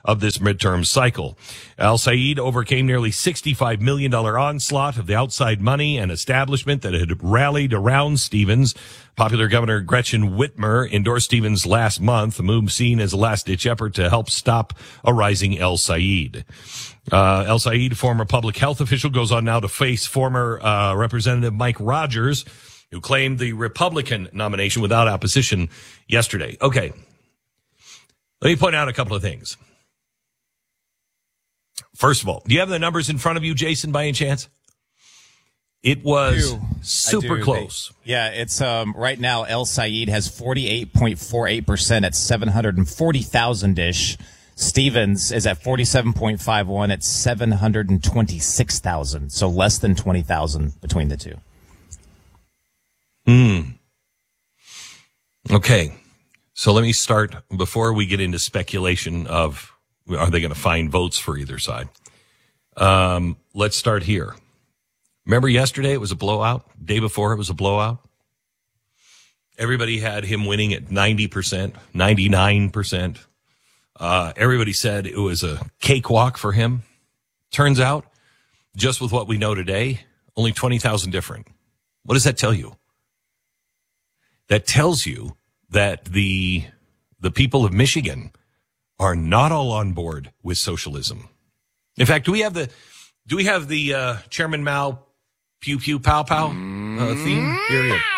of this midterm cycle. Al Sayed overcame nearly $65 million onslaught of the outside money and establishment that had rallied around Stevens. Popular Governor Gretchen Whitmer endorsed Stevens last month, a move seen as a last-ditch effort to help stop a rising El Sayed. El Sayed, former public health official, goes on now to face former Representative Mike Rogers, who claimed the Republican nomination without opposition yesterday. Okay. Let me point out a couple of things. First of all, do you have the numbers in front of you, Jason, by any chance? It was super close. It's right now El Sayed has 48.48% at 740,000-ish. Stevens is at 47.51 at 726,000. So less than 20,000 between the two. Okay. So let me start before we get into speculation of are they going to find votes for either side. Let's start here. Remember yesterday it was a blowout? Day before it was a blowout? Everybody had him winning at 90%, 99%. Everybody said it was a cakewalk for him. Turns out, just with what we know today, only 20,000 different. What does that tell you? That tells you that the people of Michigan are not all on board with socialism. In fact, do we have the Chairman Mao pew pew pow pow theme? Here.